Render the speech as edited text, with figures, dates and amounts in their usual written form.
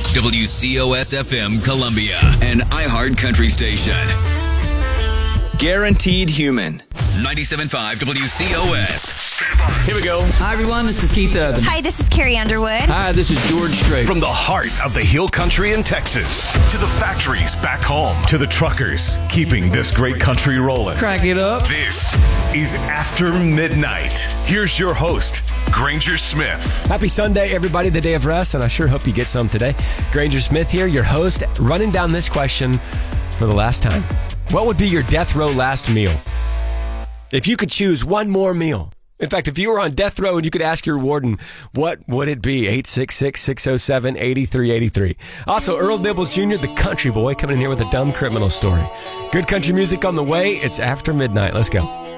WCOS FM Columbia, an iHeart Country station. Guaranteed Human. 97.5 WCOS. Here we go. Hi, everyone. This is Keith Urban. Hi, this is Carrie Underwood. Hi, this is George Strait. From the heart of the Hill Country in Texas to the factories back home to the truckers keeping this great country rolling. Crank it up. This is After Midnight. Here's your host, Granger Smith. Happy Sunday, everybody, the day of rest, and I sure hope you get some today. Granger Smith here, your host, running down this question for the last time. What would be your death row last meal? If you could choose one more meal. In fact, if you were on death row and you could ask your warden, what would it be? 866-607-8383. Also, Earl Nibbles Jr., the country boy, coming in here with a dumb criminal story. Good country music on the way. It's After Midnight. Let's go.